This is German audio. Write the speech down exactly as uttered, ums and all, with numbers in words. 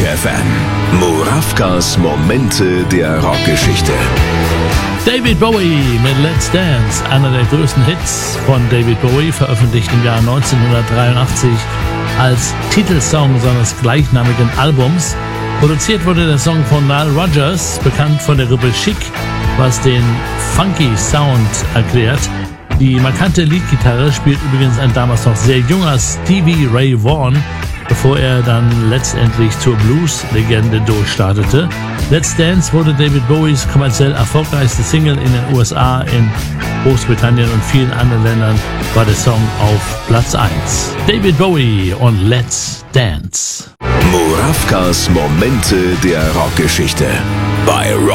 F M. Murawkas Momente der Rockgeschichte. David Bowie mit Let's Dance, einer der größten Hits von David Bowie, veröffentlicht im Jahr neunzehnhundertdreiundachtzig als Titelsong seines gleichnamigen Albums. Produziert wurde der Song von Nile Rodgers, bekannt von der Gruppe Chic, was den funky Sound erklärt. Die markante Leadgitarre spielt übrigens ein damals noch sehr junger Stevie Ray Vaughan, bevor er dann letztendlich zur Blues-Legende durchstartete. Let's Dance wurde David Bowies kommerziell erfolgreichste Single in den U S A, in Großbritannien und vielen anderen Ländern war der Song auf Platz eins. David Bowie und Let's Dance. Murawkas Momente der Rockgeschichte bei Rock